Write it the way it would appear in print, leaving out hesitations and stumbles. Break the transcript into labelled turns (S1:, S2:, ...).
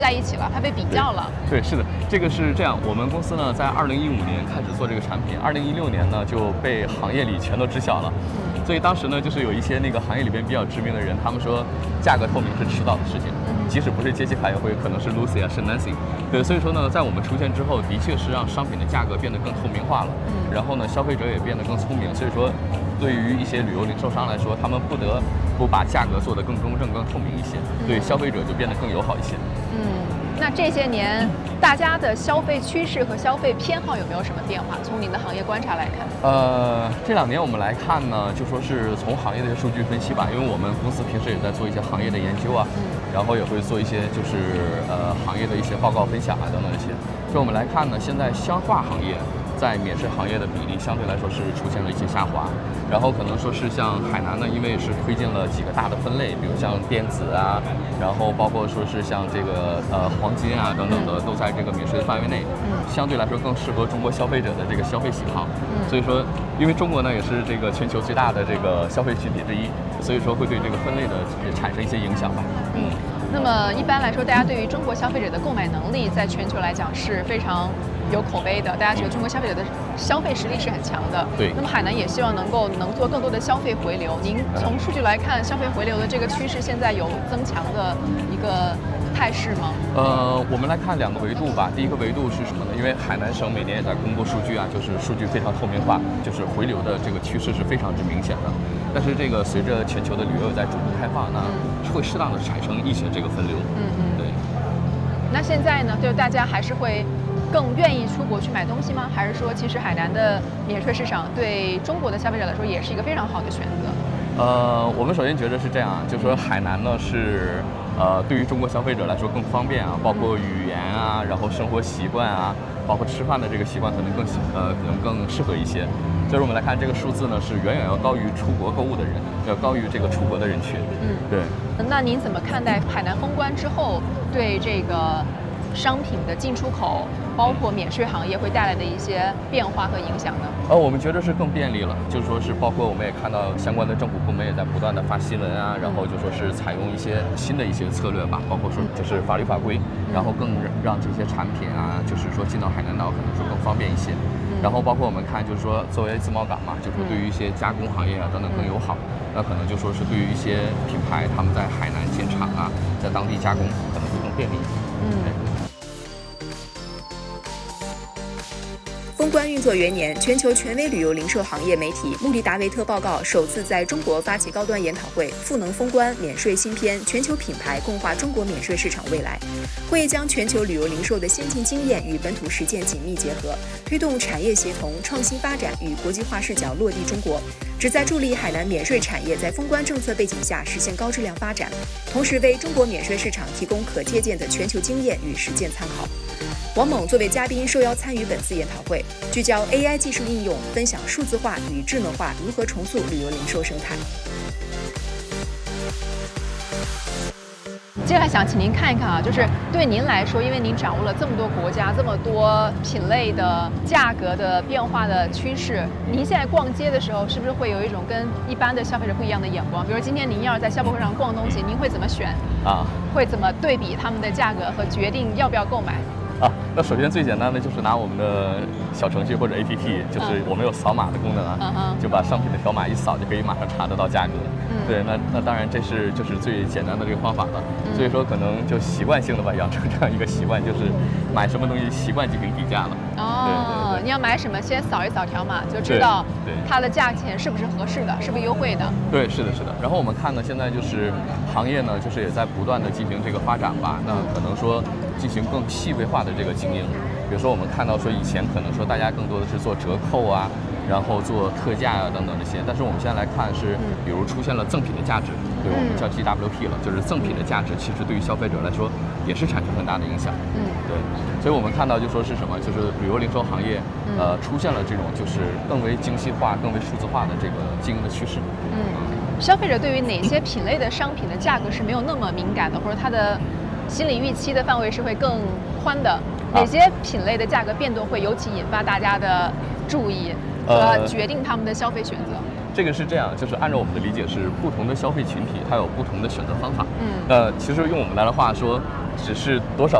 S1: 在一起了，它被比较了。
S2: 对，是的，这个是这样。我们公司呢，在2015年开始做这个产品，2016年呢就被行业里全都知晓了。所以当时呢，就是有一些那个行业里边比较知名的人，他们说价格透明是迟早的事情，即使不是杰西卡，也会可能是 Lucy 啊，是 Nancy。对，所以说呢，在我们出现之后，的确是让商品的价格变得更透明化了。然后呢，消费者也变得更聪明。所以说，对于一些旅游零售商来说，他们不得不把价格做得更公正、更透明一些，对消费者就变得更友好一些。
S1: 那这些年大家的消费趋势和消费偏好有没有什么变化？从您的行业观察来看，
S2: 这2年我们来看呢，就说是从行业的数据分析吧，因为我们公司平时也在做一些行业的研究啊，然后也会做一些就是行业的一些报告分享啊等等这些。所以我们来看呢，现在消化行业在免税行业的比例相对来说是出现了一些下滑，然后可能说是像海南呢，因为是推进了几个大的分类，比如像电子啊，然后包括说是像这个黄金啊等等的，都在这个免税的范围内，相对来说更适合中国消费者的这个消费喜好。所以说，因为中国呢也是这个全球最大的这个消费群体之一，所以说会对这个分类的产生一些影响吧。
S1: 那么一般来说，大家对于中国消费者的购买能力，在全球来讲是非常有口碑的，大家觉得中国消费者的消费实力是很强的。
S2: 对。
S1: 那么海南也希望能做更多的消费回流。您从数据来看，消费回流的这个趋势现在有增强的一个态势吗？
S2: 我们来看2个维度吧。第一个维度是什么呢？因为海南省每年也在公布数据啊，就是数据非常透明化，就是回流的这个趋势是非常之明显的。但是这个随着全球的旅游在逐步开放呢，会适当的产生一些这个分流。对。
S1: 那现在呢，就大家还是会更愿意出国去买东西吗？还是说，其实海南的免税市场对中国的消费者来说也是一个非常好的选择？
S2: 我们首先觉得是这样啊，就是说海南呢是对于中国消费者来说更方便啊，包括语言啊，然后生活习惯啊，包括吃饭的这个习惯可能更适合一些。所以我们来看这个数字呢，是远远要高于出国购物的人，要高于这个出国的人群。对。
S1: 那您怎么看待海南封关之后对这个商品的进出口，包括免税行业会带来的一些变化和影响呢？
S2: 我们觉得是更便利了，就是说是包括我们也看到相关的政府部门也在不断的发新闻啊，然后就说是采用一些新的一些策略吧，包括说就是法律法规，然后更让这些产品啊，就是说进到海南岛可能说更方便一些。然后包括我们看，就是说作为自贸港嘛，就是对于一些加工行业啊等等更友好。那可能就说是对于一些品牌，他们在海南建厂啊，在当地加工可能会更便利。
S3: 封关运作元年，全球权威旅游零售行业媒体穆里达维特报告首次在中国发起高端研讨会，赋能封关免税新篇，全球品牌共话中国免税市场未来。会将全球旅游零售的先进经验与本土实践紧密结合，推动产业协同、创新发展与国际化视角落地中国，旨在助力海南免税产业在封关政策背景下实现高质量发展，同时为中国免税市场提供可借鉴的全球经验与实践参考。王猛作为嘉宾受邀参与本次研讨会，聚焦 AI 技术应用，分享数字化与智能化如何重塑旅游零售生态。
S1: 接下来想请您看一看啊，就是对您来说，因为您掌握了这么多国家、这么多品类的价格的变化的趋势，您现在逛街的时候，是不是会有一种跟一般的消费者不一样的眼光？比如今天您要是在消博会上逛东西，您会怎么选啊？会怎么对比他们的价格和决定要不要购买？
S2: 那首先最简单的就是拿我们的小程序或者 APP， 就是我们有扫码的功能啊，就把商品的条码一扫就可以马上查得到价格。对，那当然这是就是最简单的这个方法了。所以说可能就习惯性的吧，养成这样一个习惯，就是买什么东西习惯进行比价了。
S1: 对，你要买什么，先扫一扫条码就知道它的价钱是不是合适的，是不是优惠的。
S2: 对，是的。然后我们看呢，现在就是行业呢，就是也在不断的进行这个发展吧。那可能说进行更细微化的这个经营，比如说我们看到说以前可能说大家更多的是做折扣啊，然后做特价啊等等这些，但是我们现在来看是，比如出现了赠品的价值，对，我们叫 GWP 了，就是赠品的价值，其实对于消费者来说也是产生很大的影响。对，所以我们看到就说是什么，就是旅游零售行业出现了这种就是更为精细化、更为数字化的这个经营的趋势。
S1: 消费者对于哪些品类的商品的价格是没有那么敏感的，或者他的心理预期的范围是会更宽的？哪些品类的价格变动会尤其引发大家的注意和决定他们的消费选择？
S2: 这个是这样，就是按照我们的理解是不同的消费群体，它有不同的选择方法。其实用我们来的话说，只是多少